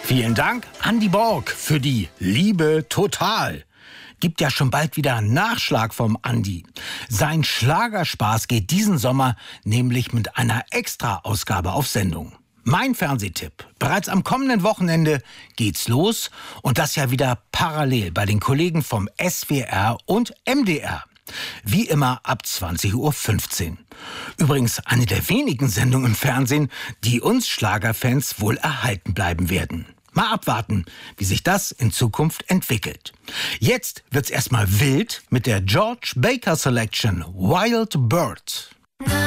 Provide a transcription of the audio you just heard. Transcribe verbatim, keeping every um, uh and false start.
Vielen Dank, Andy Borg, für die Liebe total. Gibt ja schon bald wieder Nachschlag vom Andi. Sein Schlagerspaß geht diesen Sommer nämlich mit einer Extra-Ausgabe auf Sendung. Mein Fernsehtipp. Bereits am kommenden Wochenende geht's los und das ja wieder parallel bei den Kollegen vom S W R und M D R. Wie immer ab zwanzig Uhr fünfzehn. Übrigens eine der wenigen Sendungen im Fernsehen, die uns Schlagerfans wohl erhalten bleiben werden. Mal abwarten, wie sich das in Zukunft entwickelt. Jetzt wird's erstmal wild mit der George Baker Selection Wild Bird.